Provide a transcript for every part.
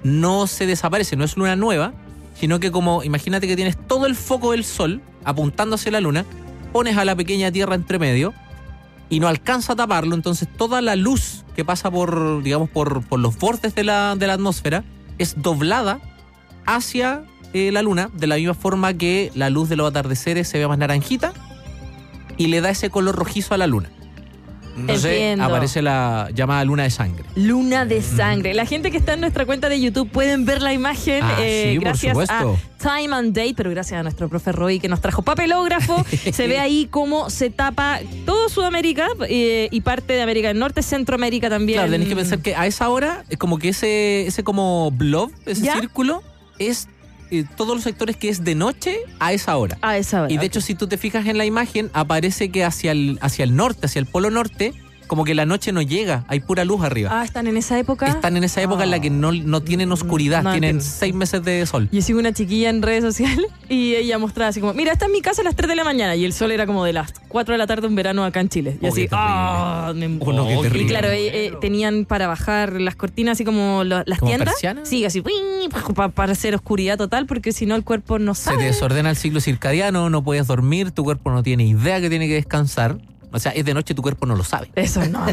no se desaparece, no es luna nueva, sino que como, imagínate que tienes todo el foco del sol apuntando hacia la luna, pones a la pequeña Tierra entre medio y no alcanza a taparlo, entonces toda la luz que pasa por, digamos, por los bordes de la atmósfera es doblada hacia la luna, de la misma forma que la luz de los atardeceres se ve más naranjita y le da ese color rojizo a la luna. Entonces Entiendo. aparece la llamada luna de sangre. Luna de sangre. La gente que está en nuestra cuenta de YouTube pueden ver la imagen Sí, gracias por a supuesto. Time and Date, pero gracias a nuestro profe Roy que nos trajo papelógrafo. Se ve ahí cómo se tapa todo Sudamérica y parte de América del Norte, Centroamérica también. Claro, tenés que pensar que a esa hora es como que ese como blob, ese ¿Ya? círculo, es todos los sectores que es de noche a esa hora. A esa hora. Y de ok. hecho, si tú te fijas en la imagen, aparece que hacia el norte, hacia el polo norte, como que la noche no llega, hay pura luz arriba. Ah, ¿están en esa época? Están en esa época en la que no tienen oscuridad, No tienen entiendo. 6 meses de sol. Yo sigo una chiquilla en redes sociales y ella mostraba así como, mira, esta es mi casa a las 3 de la mañana y el sol era como de las 4 de la tarde un verano acá en Chile. Y Oh, así, qué terrible. Oh, no, qué terrible. Y claro, tenían para bajar las cortinas así como las ¿Como tiendas. persianas? Sí, así, para hacer oscuridad total porque si no el cuerpo no Se te sabe. desordena el ciclo circadiano, no puedes dormir, tu cuerpo no tiene idea que tiene que descansar. O sea, es de noche, tu cuerpo no lo sabe. Eso, no.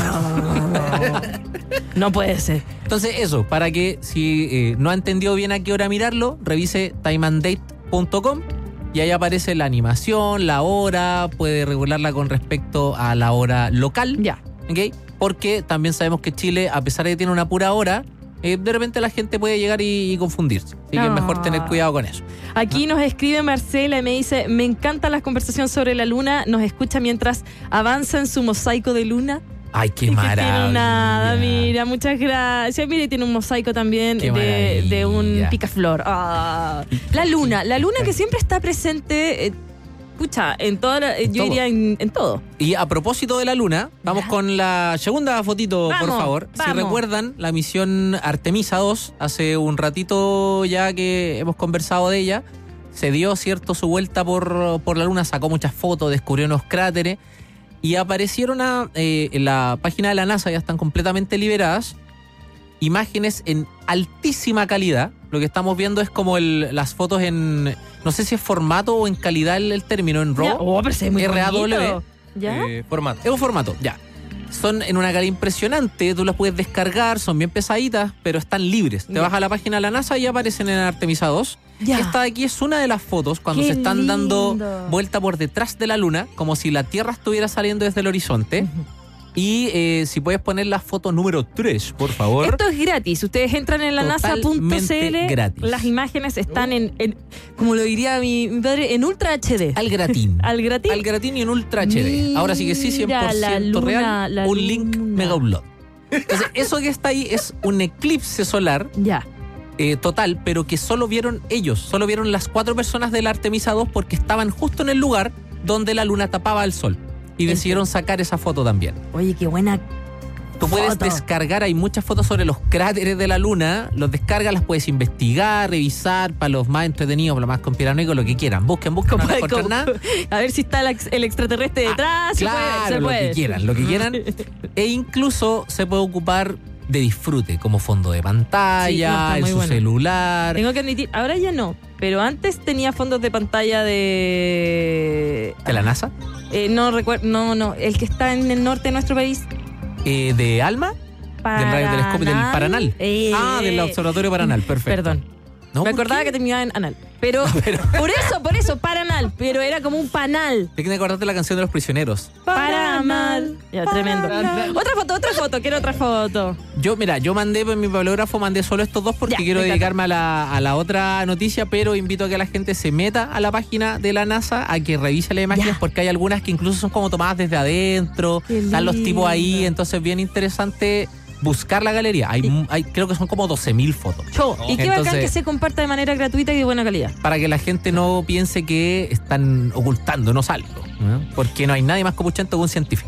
No puede ser. Entonces eso, para que si no ha entendido bien a qué hora mirarlo, revise timeanddate.com y ahí aparece la animación, la hora, puede regularla con respecto a la hora local. Ya. ¿Ok? Porque también sabemos que Chile, a pesar de que tiene una pura hora, de repente la gente puede llegar y confundirse. Así que es mejor tener cuidado con eso. Aquí nos escribe Marcela y me dice, me encanta la conversación sobre la luna, nos escucha mientras avanza en su mosaico de luna. Ay, qué Es que maravilla. tiene nada, mira, muchas gracias. Mire, tiene un mosaico también Qué de un maravilla. picaflor. Ah. La luna que siempre está presente, en todo, yo todo. diría en todo. Y a propósito de la luna, vamos Ya. con la segunda fotito, por Vamos, favor. Si vamos. recuerdan, la misión Artemisa 2, hace un ratito ya que hemos conversado de ella, se dio, cierto, su vuelta por la luna, sacó muchas fotos, descubrió unos cráteres y aparecieron en la página de la NASA, ya están completamente liberadas, imágenes en altísima calidad. Lo que estamos viendo es como las fotos en, no sé si es formato o en calidad el término, en Ya. RAW. Pero se ve muy RAW. bonito. ¿Ya? Formato. Es un formato, ya. Son en una calidad impresionante, tú las puedes descargar, son bien pesaditas, pero están libres. Te Ya. vas a la página de la NASA y aparecen en Artemisa 2. Ya. Esta de aquí es una de las fotos cuando Qué se están dando lindo. vuelta por detrás de la luna, como si la Tierra estuviera saliendo desde el horizonte. Y si puedes poner la foto número 3, por favor. Esto es gratis. Ustedes entran en la Totalmente nasa.cl. gratis. Las imágenes están en, como lo diría mi padre, en Ultra HD. Al gratín. Al gratín. Al gratín y en Ultra HD. Ahora sí que sí, 100% Mira, la luna, real. la Un link luna. mega upload. Entonces, eso que está ahí es un eclipse solar Ya. total, pero que solo vieron ellos, solo vieron las 4 personas de la Artemisa 2 porque estaban justo en el lugar donde la luna tapaba el sol. Y decidieron sacar esa foto también. Oye, qué buena. Tú puedes foto. descargar, hay muchas fotos sobre los cráteres de la luna, los descargas, las puedes investigar, revisar, para los más entretenidos, para los más conspiranoicos, lo que quieran. Busquen, no van a encontrar nada. A ver si está el extraterrestre detrás. Claro, lo que quieran, lo que quieran. E incluso se puede ocupar de disfrute, como fondo de pantalla, Sí, no, está en muy su bueno. celular. Tengo que admitir, ahora ya no, pero antes tenía fondos de pantalla ¿De la NASA? no recuerdo, no, el que está en el norte de nuestro país. ¿De ALMA? Del radiotelescopio, del Paranal. Eh, Del observatorio Paranal, perfecto. Perdón. ¿No? Me ¿Por acordaba qué? que terminaba en anal. Pero, por eso, Paranal. Pero era como un panal. Tienes que acordarte la canción de los prisioneros. Paranal. Ya, tremendo. Otra foto, quiero otra foto. Yo mandé, pues, mi papelógrafo, mandé solo estos dos porque Ya, quiero me encanta. dedicarme a la otra noticia, pero invito a que la gente se meta a la página de la NASA, a que revise las imágenes, Ya. porque hay algunas que incluso son como tomadas desde adentro, Qué están los tipos ahí, lindo. entonces es bien interesante buscar la galería. Hay creo que son como 12.000 fotos. Show. Y qué bacán Entonces- que se comparta de manera gratuita y de buena calidad. Para que la gente no piense que están ocultándonos algo, ¿no? Porque no hay nadie más copuchento que un científico.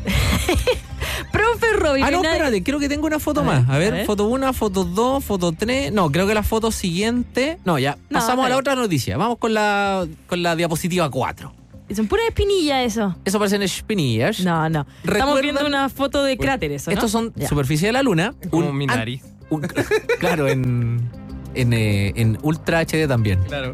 Profe Robin. Ah, no, nadie- espérate, creo que tengo una foto A más. ver, A ver, a ver. foto 1, foto 2, foto 3. No, creo que la foto siguiente. No, ya. No, Pasamos a la está otra noticia. Vamos con la diapositiva 4. Son puras espinillas eso. Eso parecen espinillas. No. Estamos ¿Recuerdan? viendo una foto de cráteres, ¿o no? Estos son Ya. superficie de la luna. Como mi nariz. Claro, en en Ultra HD también. Claro.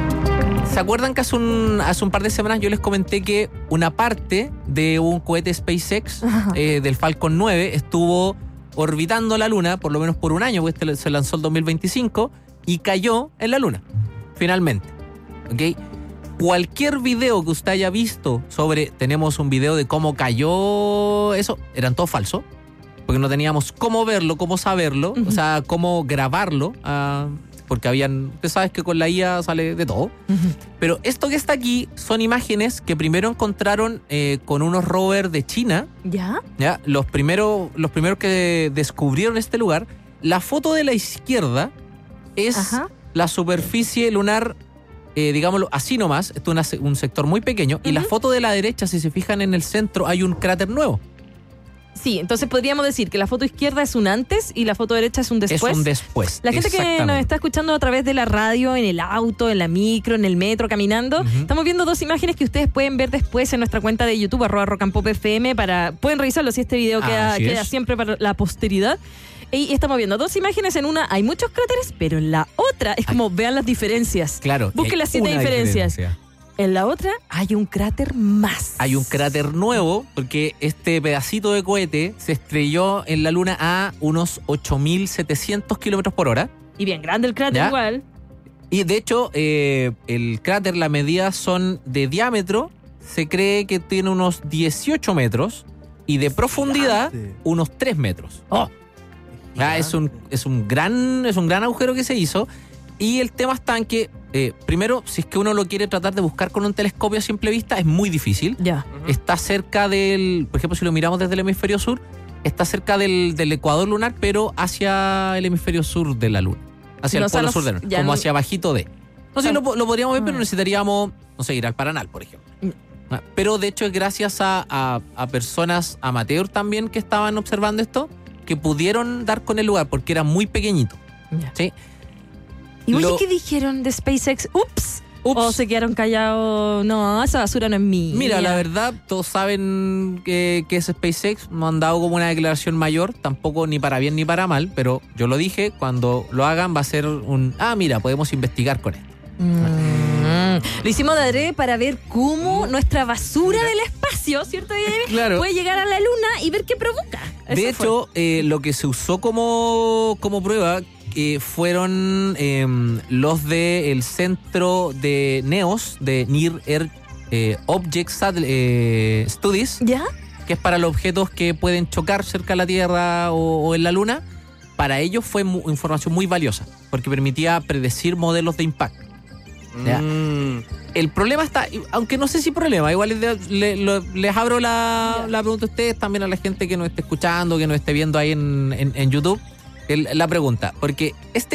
¿Se acuerdan que hace un par de semanas yo les comenté que una parte de un cohete SpaceX del Falcon 9 estuvo orbitando la Luna, por lo menos por un año, porque se lanzó el 2025, y cayó en la Luna, finalmente? ¿Ok? Cualquier video que usted haya visto tenemos un video de cómo cayó eso, eran todos falsos, porque no teníamos cómo verlo, cómo saberlo, o sea, cómo grabarlo, porque usted sabe que con la IA sale de todo. Pero esto que está aquí son imágenes que primero encontraron con unos rovers de China. ¿Ya? ¿Ya? Los primeros que descubrieron este lugar. La foto de la izquierda es la superficie lunar, digámoslo así nomás, esto es un sector muy pequeño, y la foto de la derecha, si se fijan en el centro, hay un cráter nuevo. Sí, entonces podríamos decir que la foto izquierda es un antes y la foto derecha es un después. Es un después. La gente que nos está escuchando a través de la radio, en el auto, en la micro, en el metro, caminando, estamos viendo dos imágenes que ustedes pueden ver después en nuestra cuenta de YouTube, @rockandpopfm, pueden revisarlo si este video queda siempre para la posteridad. Y estamos viendo dos imágenes, en una hay muchos cráteres, pero en la otra es como vean las diferencias. Claro. Busquen las 7 diferencias. En la otra hay un cráter más. Hay un cráter nuevo porque este pedacito de cohete se estrelló en la Luna a unos 8.700 kilómetros por hora. Y bien grande el cráter, ¿ya? Igual. Y de hecho, el cráter, las medidas son de diámetro, se cree que tiene unos 18 metros y de profundidad unos 3 metros. ¡Oh! Es un gran agujero que se hizo. Y el tema está en que, primero, si es que uno lo quiere tratar de buscar con un telescopio a simple vista, es muy difícil. Ya. Está cerca por ejemplo, si lo miramos desde el hemisferio sur, está cerca del ecuador lunar, pero hacia el hemisferio sur de la Luna. Hacia el polo sur de la Luna, como hacia bajito de. No sé, lo podríamos ver, pero necesitaríamos, no sé, ir al Paranal, por ejemplo. Pero de hecho es gracias a personas amateur también que estaban observando esto, que pudieron dar con el lugar, porque era muy pequeñito. Ya. ¿Sí? ¿Y oye, qué dijeron de SpaceX? ¿Ups? ¿O se quedaron callados? No, esa basura no es mía. Mira, la verdad, todos saben que es SpaceX. No han dado como una declaración mayor, tampoco ni para bien ni para mal, pero yo lo dije, cuando lo hagan va a ser mira, podemos investigar con esto. Lo hicimos de adrede para ver cómo nuestra basura del espacio, ¿cierto? Claro. Puede llegar a la Luna y ver qué provoca. De hecho, lo que se usó como prueba fueron los del centro de NEOS, de Near Earth Object Studies, ¿ya? Que es para los objetos que pueden chocar cerca de la Tierra o en la Luna. Para ellos fue información muy valiosa, porque permitía predecir modelos de impacto. ¿Ya? El problema está, aunque no sé si problema, igual les abro la pregunta a ustedes, también a la gente que nos esté escuchando, que nos esté viendo ahí en YouTube, la pregunta, porque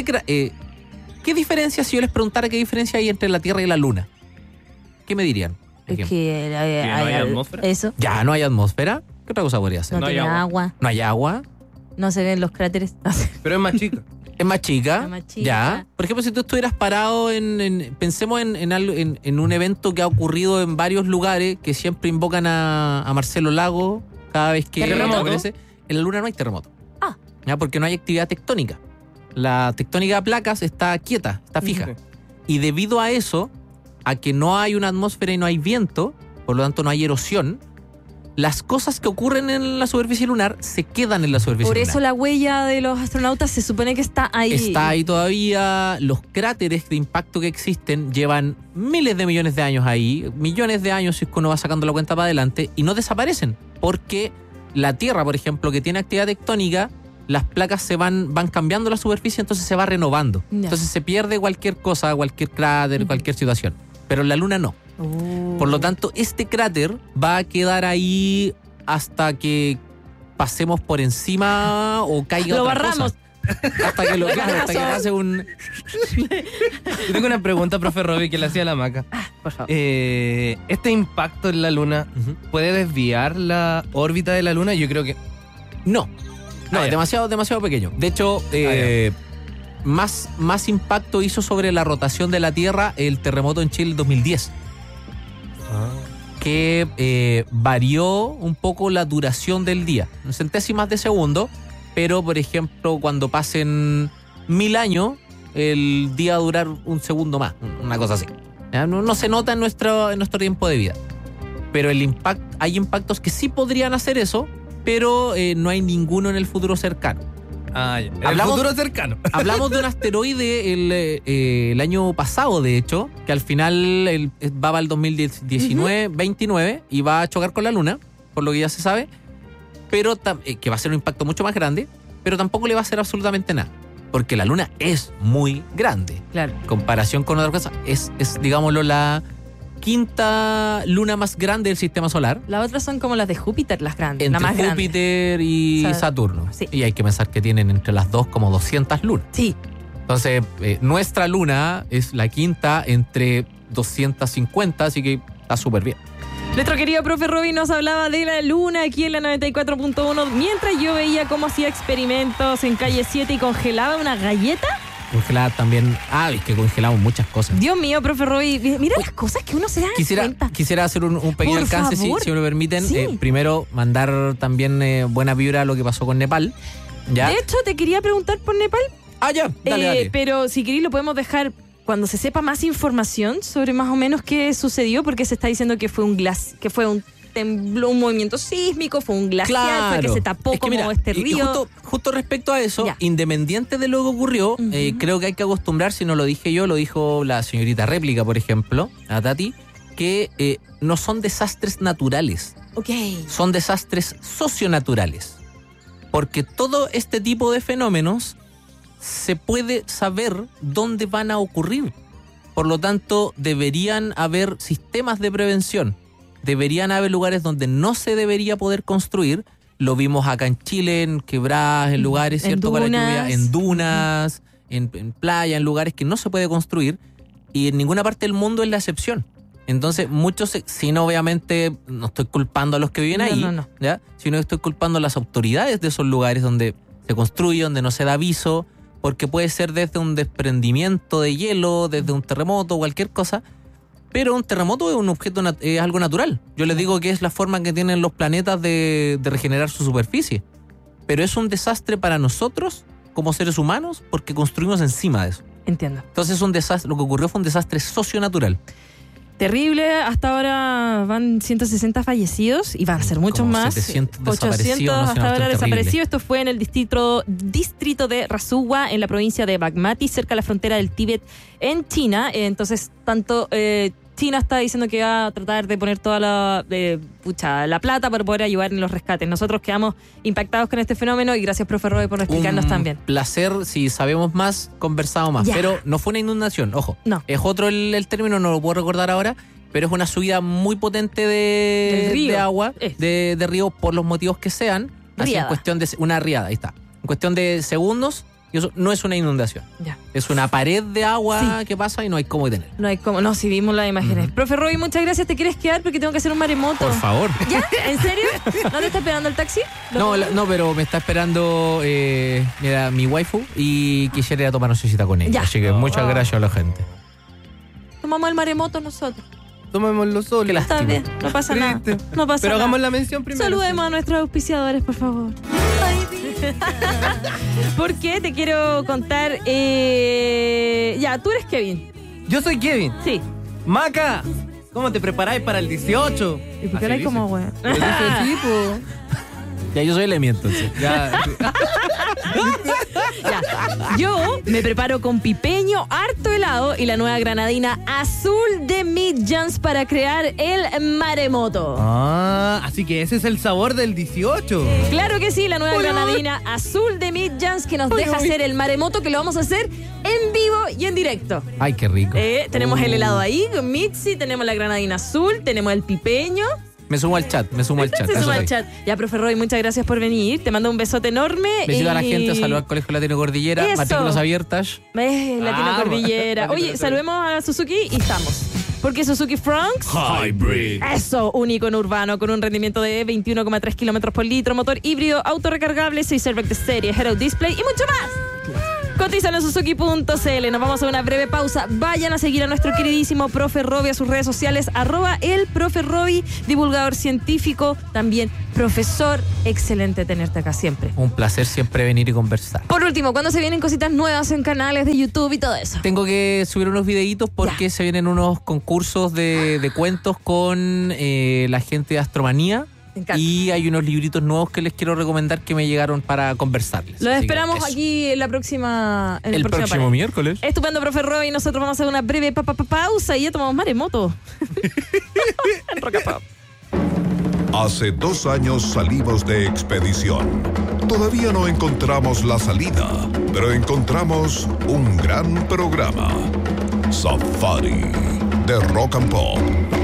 ¿qué diferencia, si yo les preguntara qué diferencia hay entre la Tierra y la Luna? ¿Qué me dirían? Es que no hay atmósfera. Eso. ¿Ya no hay atmósfera? ¿Qué otra cosa podría ser? No tiene agua. ¿No hay agua? No se ven los cráteres. Pero es más chica. Es más chica. Ya. Por ejemplo, si tú estuvieras parado pensemos en un evento que ha ocurrido en varios lugares que siempre invocan a Marcelo Lago cada vez que aparece. En la Luna no hay terremoto. ¿Ya? Porque no hay actividad tectónica. La tectónica de placas está quieta, está fija. Y debido a eso, a que no hay una atmósfera y no hay viento, por lo tanto no hay erosión, las cosas que ocurren en la superficie lunar se quedan en la superficie lunar. Por eso la huella de los astronautas se supone que está ahí. Está ahí todavía. Los cráteres de impacto que existen llevan miles de millones de años ahí, millones de años si es que uno va sacando la cuenta para adelante, y no desaparecen, porque la Tierra, por ejemplo, que tiene actividad tectónica, las placas se van cambiando la superficie, entonces se va renovando. Ya. Entonces se pierde cualquier cosa, cualquier cráter, cualquier situación. Pero en la Luna no. Por lo tanto, este cráter va a quedar ahí hasta que pasemos por encima o caiga lo otra barramos. Cosa. Hasta que hace un... Yo tengo una pregunta, profe Robbie, que le hacía a la Maca. Por favor. ¿Este impacto en la Luna puede desviar la órbita de la Luna? Yo creo que... No, es demasiado pequeño. De hecho, más impacto hizo sobre la rotación de la Tierra el terremoto en Chile en 2010. Que varió un poco la duración del día, en centésimas de segundo, pero por ejemplo cuando pasen 1000 años el día durar un segundo más, una cosa así. ¿Ya? No se nota en nuestro tiempo de vida. Pero hay impactos que sí podrían hacer eso, pero no hay ninguno en el futuro cercano. El futuro cercano. Hablamos de un asteroide el año pasado, de hecho, que al final va para el 2029 y va a chocar con la Luna, por lo que ya se sabe, pero que va a ser un impacto mucho más grande, pero tampoco le va a hacer absolutamente nada, porque la Luna es muy grande. Claro. En comparación con otras cosas, es digámoslo, la quinta luna más grande del sistema solar. Las otras son como las de Júpiter, las grandes. La más Entre Júpiter y Saturno. Sí. Y hay que pensar que tienen entre las dos como 200 lunas. Sí. Entonces, nuestra luna es la quinta entre 250, así que está súper bien. Nuestro querido profe Robin nos hablaba de la luna aquí en la 94.1, mientras yo veía cómo hacía experimentos en calle 7 y congelaba una galleta. Congelar también. Es que congelamos muchas cosas. Dios mío, profe Roy, mira las cosas que uno se da cuenta. Quisiera hacer un pequeño alcance, si me lo permiten. Sí. Primero, mandar también buena vibra a lo que pasó con Nepal. ¿Ya? De hecho, te quería preguntar por Nepal. Ya, dale. Pero si queréis lo podemos dejar cuando se sepa más información sobre más o menos qué sucedió, porque se está diciendo que fue un tembló, un movimiento sísmico, fue un glaciar, fue que se tapó este río. Justo respecto a eso, independiente de lo que ocurrió, creo que hay que acostumbrarse, y no lo dije yo, lo dijo la señorita Réplica, por ejemplo, a Tati, que no son desastres naturales. Son desastres socionaturales. Porque todo este tipo de fenómenos se puede saber dónde van a ocurrir. Por lo tanto, deberían haber sistemas de prevención. Deberían haber lugares donde no se debería poder construir. Lo vimos acá en Chile, en quebradas, en lugares, ¿cierto? Para la lluvia, en dunas, en playa, en lugares que no se puede construir. Y en ninguna parte del mundo es la excepción. Entonces, muchos, sino obviamente, no estoy culpando a los que viven ahí, ¿ya? Sino que estoy culpando a las autoridades de esos lugares donde se construye, donde no se da aviso, porque puede ser desde un desprendimiento de hielo, desde un terremoto, cualquier cosa. Pero un terremoto es un objeto, es algo natural. Yo les digo que es la forma que tienen los planetas de regenerar su superficie. Pero es un desastre para nosotros, como seres humanos, porque construimos encima de eso. Entiendo. Entonces un desastre, lo que ocurrió fue un desastre socionatural. Terrible, hasta ahora van 160 fallecidos y van a ser muchos más. 700 800 hasta ahora desaparecidos. Esto fue en el distrito de Rasuwa, en la provincia de Bagmati, cerca de la frontera del Tíbet, en China. Entonces, tanto China está diciendo que va a tratar de poner toda la plata para poder ayudar en los rescates. Nosotros quedamos impactados con este fenómeno y gracias, profe Roy, por explicarnos también. Placer, si sabemos más, conversamos más. Pero no fue una inundación, ojo. No. Es otro el término, no lo puedo recordar ahora, pero es una subida muy potente de agua, de río, por los motivos que sean. Así en cuestión de una riada, ahí está. En cuestión de segundos. Y eso no es una inundación. Es una pared de agua que pasa y no hay cómo detener. No, si vimos las imágenes. Profe Roy, muchas gracias. ¿Te quieres quedar? Porque tengo que hacer un maremoto. Por favor. ¿Ya? ¿En serio? ¿No te está esperando el taxi? No, pero me está esperando mi waifu y quisiera ir a tomar una cita con ella. Así que muchas gracias a la gente. Tomamos el maremoto nosotros. Tomémoslo solo. Está bien, no pasa nada. No pasa Pero nada. hagamos la mención primero. Saludemos a nuestros auspiciadores, por favor. Porque te quiero contar. Tú eres Kevin. Yo soy Kevin. Sí. Maca, ¿cómo te preparáis para el 18? ¿Y por qué eres como güey? Ya, yo soy el Emi, entonces. Yo me preparo con pipeño, harto helado y la nueva granadina azul de Midjans para crear el maremoto. Así que ese es el sabor del 18. Claro que sí, la nueva granadina azul de Midjans que nos deja hacer el maremoto, que lo vamos a hacer en vivo y en directo. Ay, qué rico. Tenemos el helado ahí con Mitzi, tenemos la granadina azul, tenemos el pipeño. Me sumo al chat. Se suma al chat. Ya, profe Roy, muchas gracias por venir. Te mando un besote enorme. Besito a la gente, saludos al Colegio Latino Cordillera, matrículas abiertas. Latino Cordillera. Oye, saludemos a Suzuki y estamos. Porque Suzuki Fronx Hybrid. Eso, un icono urbano con un rendimiento de 21,3 kilómetros por litro, motor híbrido, autorrecargable, 6 airbags de serie, head-up display y mucho más. Cotizan en Suzuki.cl. Nos vamos a una breve pausa. Vayan a seguir a nuestro queridísimo Profe Roby a sus redes sociales, @el Profe Roby, divulgador científico, también profesor. Excelente tenerte acá siempre. Un placer siempre venir y conversar. Por último, ¿cuándo se vienen cositas nuevas en canales de YouTube y todo eso? Tengo que subir unos videitos porque se vienen unos concursos de cuentos con la gente de Astromanía. Y hay unos libritos nuevos que les quiero recomendar que me llegaron para conversarles. Los esperamos aquí en la próxima. El próximo miércoles. Estupendo, Profe Roby. Nosotros vamos a hacer una breve pausa y ya tomamos maremoto. En Rock and Pop. Hace 2 años salimos de expedición. Todavía no encontramos la salida, pero encontramos un gran programa. Safari de Rock and Pop.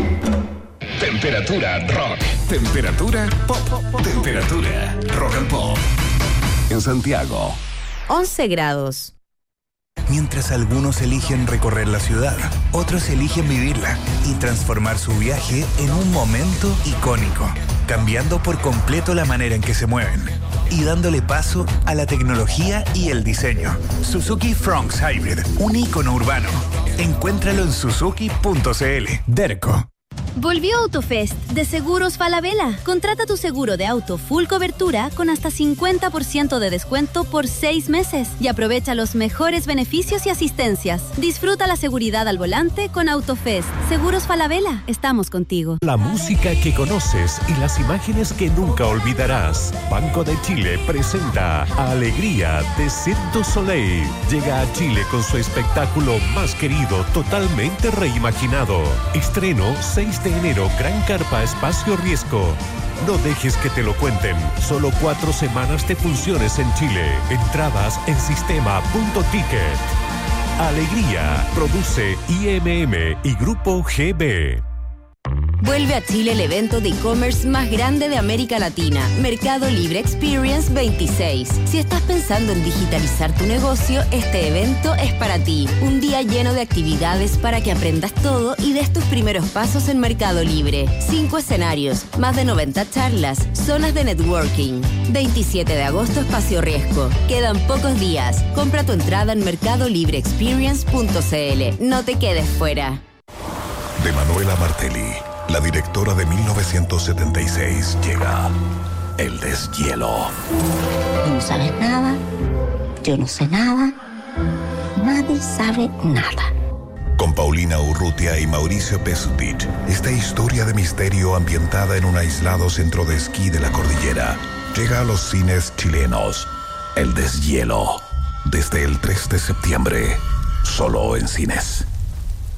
Temperatura rock. Temperatura pop. Temperatura rock and pop. En Santiago, 11 grados. Mientras algunos eligen recorrer la ciudad, otros eligen vivirla y transformar su viaje en un momento icónico, cambiando por completo la manera en que se mueven y dándole paso a la tecnología y el diseño. Suzuki Fronx Hybrid, un ícono urbano. Encuéntralo en suzuki.cl. Derco. Volvió AutoFest de Seguros Falabella. Contrata tu seguro de auto full cobertura con hasta 50% de descuento por 6 meses y aprovecha los mejores beneficios y asistencias. Disfruta la seguridad al volante con AutoFest. Seguros Falabella, estamos contigo. La música que conoces y las imágenes que nunca olvidarás. Banco de Chile presenta Alegría de Cirque du Soleil. Llega a Chile con su espectáculo más querido, totalmente reimaginado. Estreno 6 de enero, Gran Carpa Espacio Riesgo. No dejes que te lo cuenten. Solo 4 semanas de funciones en Chile. Entradas en sistema.ticket. Alegría. Produce IMM y Grupo GB. Vuelve a Chile el evento de e-commerce más grande de América Latina, Mercado Libre Experience 26. Si estás pensando en digitalizar tu negocio, este evento es para ti. Un día lleno de actividades para que aprendas todo y des tus primeros pasos en Mercado Libre. 5 escenarios, más de 90 charlas, zonas de networking. 27 de agosto, Espacio Riesgo. Quedan pocos días. Compra tu entrada en mercadolibreexperience.cl. No te quedes fuera. De Manuela Martelli, la directora de 1976, llega El Deshielo. Tú no sabes nada, yo no sé nada, nadie sabe nada. Con Paulina Urrutia y Mauricio Pesutich, esta historia de misterio ambientada en un aislado centro de esquí de la cordillera llega a los cines chilenos. El Deshielo, desde el 3 de septiembre, solo en cines.